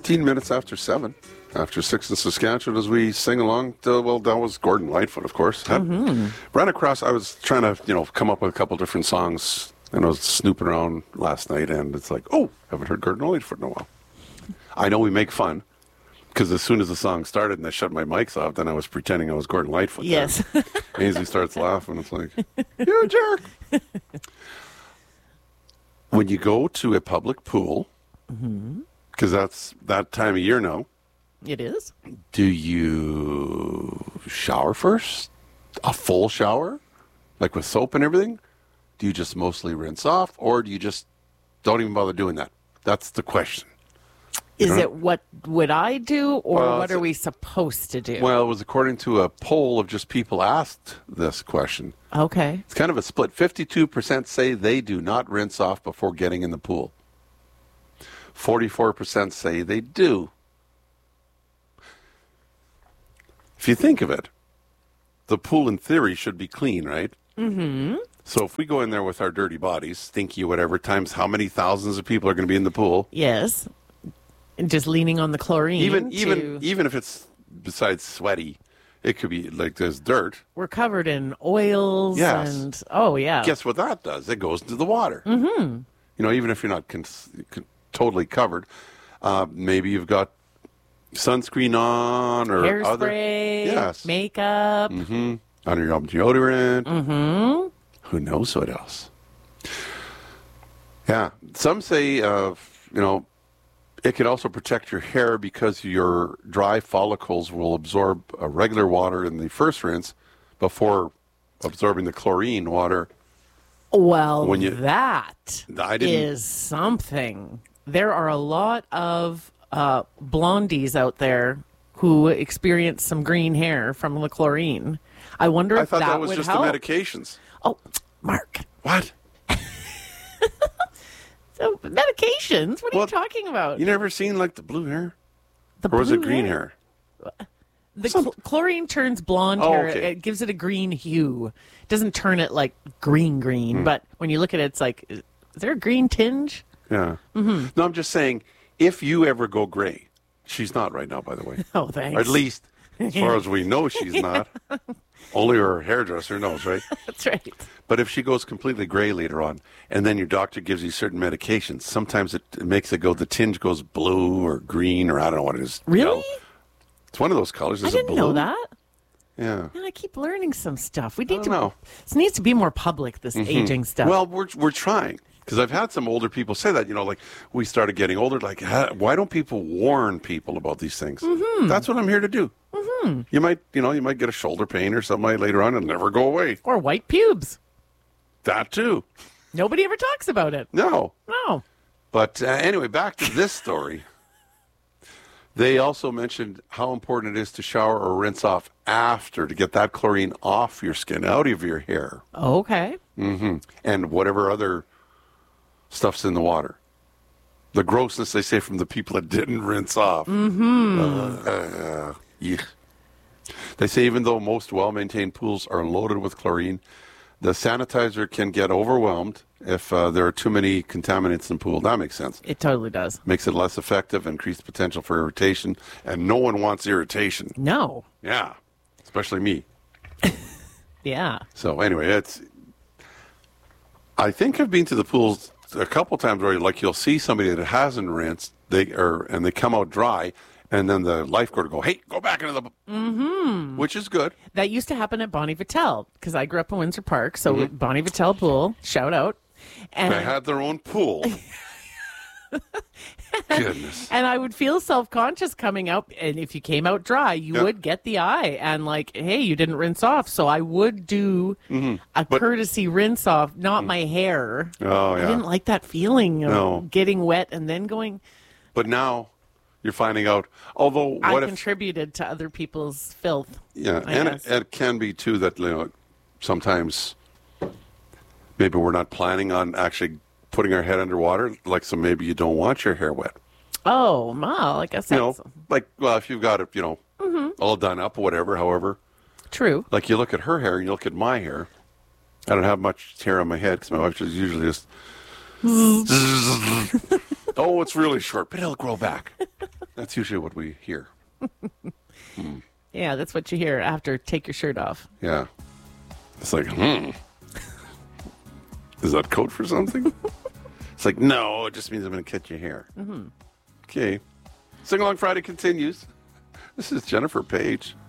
14 minutes after 7. After 6 in Saskatchewan as we sing along. Well, that was Gordon Lightfoot, of course. Ran across, I was trying to, come up with a couple different songs, and I was snooping around last night, and it's like, oh, haven't heard Gordon Lightfoot in a while. I know we make fun, because as soon as the song started and I shut my mics off, then I was pretending I was Gordon Lightfoot. Yes. Ainsley starts laughing. It's like, you're a jerk. When you go to a public pool, because that's that time of year now, It is. do you shower first? A full shower? Like with soap and everything? Do you just mostly rinse off, or do you just don't even bother doing that? That's the question. Is it what would I do, or Well, what are we supposed to do? Well, it was according to a poll of just people asked this question. Okay. It's kind of a split. 52% say they do not rinse off before getting in the pool. 44% say they do. If you think of it, the pool in theory should be clean, right? Mm-hmm. So if we go in there with our dirty bodies, stinky, whatever, times how many thousands of people are going to be in the pool? Yes. And just leaning on the chlorine. Even if it's besides sweaty, it could be like there's dirt. We're covered in oils. Yes. And oh yeah. Guess what that does? It goes into the water. Mm-hmm. Even if you're not totally covered, maybe you've got sunscreen on or Hairspray. Yes. Makeup. Under your deodorant. Who knows what else? Yeah. Some say, it could also protect your hair because your dry follicles will absorb regular water in the first rinse before absorbing the chlorine water. Well, When you- that I didn't- is something. There are a lot of blondies out there who experience some green hair from the chlorine. I wonder I if thought that was would just help. the medications. Oh, Mark. What? So medications? What are Well, you talking about? You never seen like the blue hair? The Or was it blue green hair? The chlorine turns blonde Oh, hair. okay. It gives it a green hue. It doesn't turn it like green, but when you look at it, it's like, is there a green tinge? Yeah. No, I'm just saying, if you ever go gray, she's not right now, by the way. Oh, thanks. Or at least, as far as we know, she's not. Only her hairdresser knows, right? That's right. But if she goes completely gray later on, and then your doctor gives you certain medications, sometimes it makes it go, the tinge goes blue or green, or I don't know what it is. Really? Yellow. It's one of those colors. I Is it didn't blue? know that. Yeah. Man, I keep learning some stuff. We need don't to. know. This needs to be more public. This aging stuff. Well, we're trying. Because I've had some older people say that, like we started getting older, like, why don't people warn people about these things? That's what I'm here to do. You might get a shoulder pain or something later on and never go away. or white pubes. That too. Nobody ever talks about it. No. No. But anyway, back to this story. They also mentioned how important it is to shower or rinse off after to get that chlorine off your skin, out of your hair, Okay. and whatever other stuff's in the water. The grossness, they say, from the people that didn't rinse off. Yeah. They say even though most well-maintained pools are loaded with chlorine, the sanitizer can get overwhelmed if there are too many contaminants in the pool. That makes sense. It totally does. Makes it less effective, increased potential for irritation, and no one wants irritation. No. Yeah, especially me. Yeah. So anyway, I think I've been to the pools a couple times where you'll see somebody that hasn't rinsed, and they come out dry, and then the lifeguard will go, "Hey, go back into the," which is good. That used to happen at Bonnie Vittel because I grew up in Windsor Park. So Bonnie Vittel pool, shout out. And They had their own pool. Goodness. And I would feel self-conscious coming out. And if you came out dry, you Yeah. would get the eye. And like, hey, you didn't rinse off. So I would do a courtesy rinse off, not my hair. Oh, I yeah. didn't like that feeling of No. getting wet and then going, But now you're finding out, although I what if, contributed to other people's filth. yeah, I and guess. it can be too that sometimes maybe we're not planning on actually putting our head underwater, so maybe you don't want your hair wet. Oh, well, I guess that's If you've got it, all done up or whatever, however, true. like you look at her hair and you look at my hair. I don't have much hair on my head because my wife is usually just, oh, it's really short, but it'll grow back. That's usually what we hear. Yeah, that's what you hear after take your shirt off. Yeah. It's like, Is that code for something? It's like, no, it just means I'm going to cut your hair. Okay. Sing Along Friday continues. This is Jennifer Page.